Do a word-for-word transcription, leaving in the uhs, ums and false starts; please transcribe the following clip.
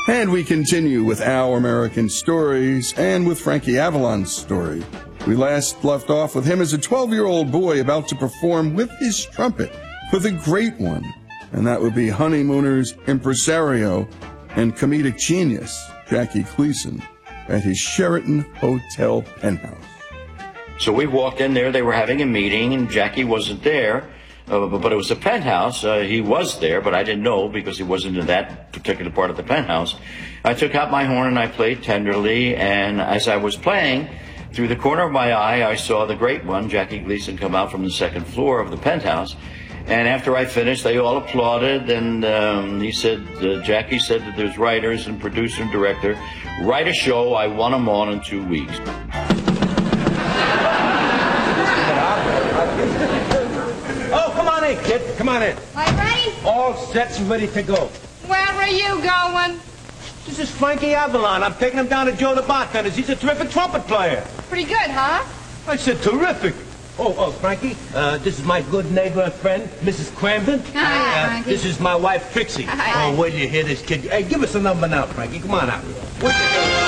And we continue with Our American Stories and with Frankie Avalon's story. We last left off with him as a twelve-year-old boy about to perform with his trumpet with a great one, and that would be Honeymooners impresario and comedic genius Jackie Gleason at his Sheraton Hotel penthouse. So we walked in there, they were having a meeting, and Jackie wasn't there, uh, but it was a penthouse. Uh, he was there, but I didn't know because he wasn't in that particular part of the penthouse. I took out my horn and I played tenderly, and as I was playing, through the corner of my eye, I saw the great one, Jackie Gleason, come out from the second floor of the penthouse. And after I finished, they all applauded, and um, he said, uh, Jackie said that there's writers and producer and director, write a show, I want them on in two weeks. Oh, come on in, kid. Come on in. Are you ready? All set and ready to go. Where are you going? This is Frankie Avalon. I'm taking him down to Joe the bartender's. He's a terrific trumpet player. Pretty good, huh? I said terrific. Oh, oh, Frankie, uh, this is my good neighbor and friend, Missus Cramden. Hi, uh, Frankie. This is my wife, Trixie. Hi. Oh, wait till you hear this kid. Hey, give us a number now, Frankie. Come on out. Wait till you-